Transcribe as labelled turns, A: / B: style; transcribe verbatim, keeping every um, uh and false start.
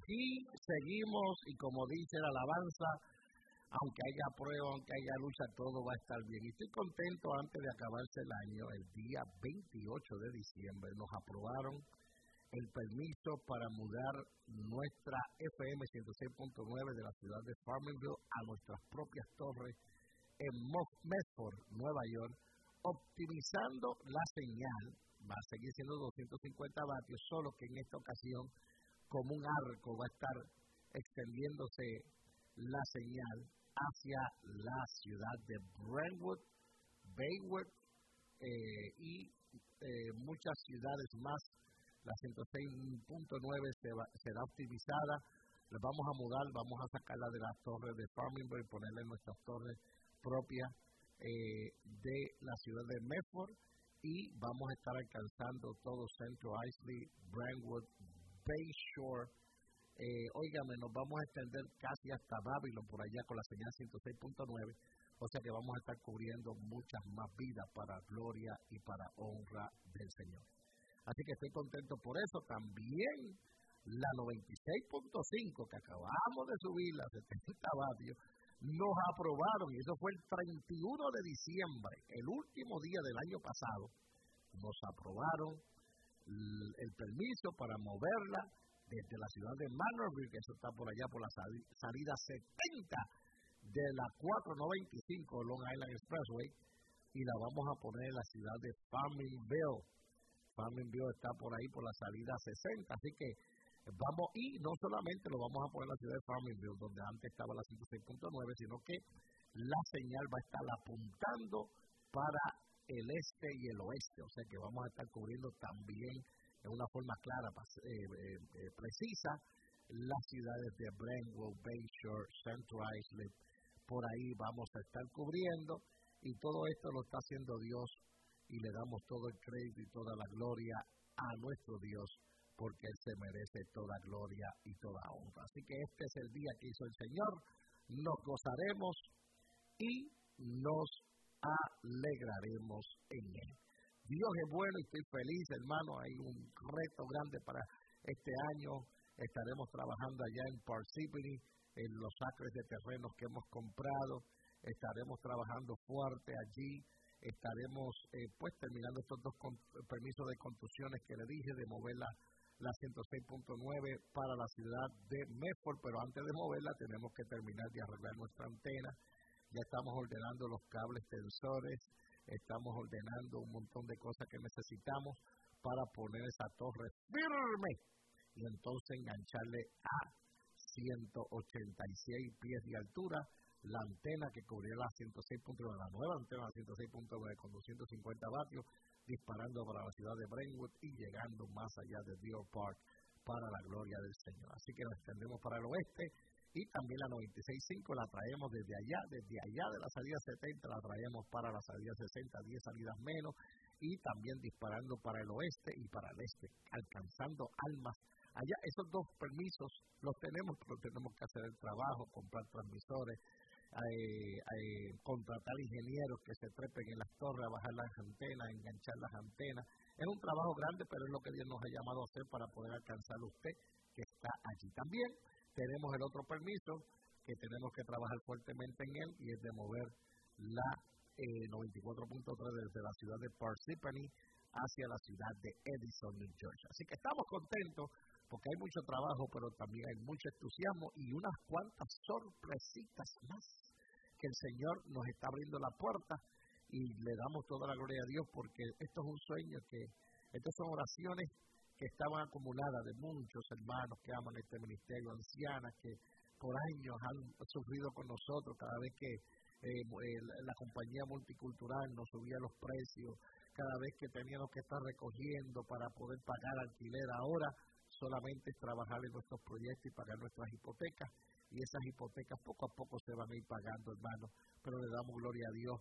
A: aquí seguimos y como dice la alabanza, aunque haya prueba, aunque haya lucha, todo va a estar bien. Y estoy contento antes de acabarse el año, el día veintiocho de diciembre, nos aprobaron el permiso para mudar nuestra F M ciento seis punto nueve de la ciudad de Farmingville a nuestras propias torres en Medford, Nueva York, optimizando la señal. Va a seguir siendo doscientos cincuenta vatios, solo que en esta ocasión, como un arco, va a estar extendiéndose la señal hacia la ciudad de Brentwood, Baywood eh, y eh, muchas ciudades más. La ciento seis punto nueve se va, será optimizada. La vamos a mudar, vamos a sacarla de las torres de Farmingville y ponerla en nuestras torres propias eh, de la ciudad de Medford, y vamos a estar alcanzando todo Central Islay, Brentwood, Bayshore. Eh, óigame, nos vamos a extender casi hasta Babylon por allá con la señal ciento seis punto nueve, o sea que vamos a estar cubriendo muchas más vidas para gloria y para honra del Señor. Así que estoy contento por eso. También la noventa y seis punto cinco, que acabamos de subir, a setenta vatios, nos aprobaron, y eso fue el treinta y uno de diciembre, el último día del año pasado. Nos aprobaron el, el permiso para moverla desde la ciudad de Manorville, que eso está por allá por la salida setenta de la cuatrocientos noventa y cinco Long Island Expressway, y la vamos a poner en la ciudad de Farmingville. Farmingville está por ahí por la salida sesenta, así que vamos, y no solamente lo vamos a poner en la ciudad de Farmingville, donde antes estaba la ciento seis punto nueve, sino que la señal va a estar apuntando para el este y el oeste, o sea que vamos a estar cubriendo también de una forma clara, eh, eh, eh, precisa, las ciudades de Brentwood, Bayshore, Central Islay. Por ahí vamos a estar cubriendo, y todo esto lo está haciendo Dios, y le damos todo el crédito y toda la gloria a nuestro Dios, porque Él se merece toda gloria y toda honra. Así que este es el día que hizo el Señor, nos gozaremos y nos alegraremos en Él. Dios es bueno y estoy feliz, hermano. Hay un reto grande para este año. Estaremos trabajando allá en Parsippany, en los acres de terrenos que hemos comprado. Estaremos trabajando fuerte allí. Estaremos eh, pues terminando estos dos con, permisos de construcciones que le dije, de mover la, la ciento seis punto nueve para la ciudad de Medford, pero antes de moverla tenemos que terminar de arreglar nuestra antena. Ya estamos ordenando los cables tensores, estamos ordenando un montón de cosas que necesitamos para poner esa torre firme y entonces engancharle a ciento ochenta y seis pies de altura la antena que cubría la ciento seis punto nueve, la nueva antena ciento seis punto nueve con doscientos cincuenta vatios, disparando para la ciudad de Brentwood y llegando más allá de Deer Park para la gloria del Señor. Así que nos extendemos para el oeste, y también la noventa y seis punto cinco la traemos desde allá, desde allá de la salida setenta la traemos para la salida sesenta, diez salidas menos, y también disparando para el oeste y para el este, alcanzando almas. Allá esos dos permisos los tenemos, pero tenemos que hacer el trabajo, comprar transmisores, Eh, eh, contratar ingenieros que se trepen en las torres, a bajar las antenas, enganchar las antenas. Es un trabajo grande, pero es lo que Dios nos ha llamado a hacer para poder alcanzar a usted que está allí. También tenemos el otro permiso que tenemos que trabajar fuertemente en él, y es de mover la eh, noventa y cuatro punto tres desde la ciudad de Parsippany hacia la ciudad de Edison, New Jersey. Así que estamos contentos porque hay mucho trabajo, pero también hay mucho entusiasmo y unas cuantas sorpresitas más que el Señor nos está abriendo la puerta, y le damos toda la gloria a Dios, porque esto es un sueño, que estas son oraciones que estaban acumuladas de muchos hermanos que aman este ministerio, ancianas que por años han sufrido con nosotros cada vez que eh, la compañía multicultural nos subía los precios, cada vez que teníamos que estar recogiendo para poder pagar alquiler. Ahora solamente es trabajar en nuestros proyectos y pagar nuestras hipotecas, y esas hipotecas poco a poco se van a ir pagando, hermano, pero le damos gloria a Dios